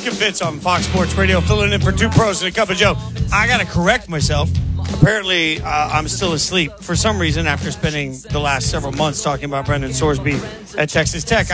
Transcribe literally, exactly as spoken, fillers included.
Mark and Fitz on Fox Sports Radio, filling in for two pros and a cup of Joe. I got to correct myself. Apparently, uh, I'm still asleep for some reason after spending the last several months talking about Brendan Sorsby at Texas Tech.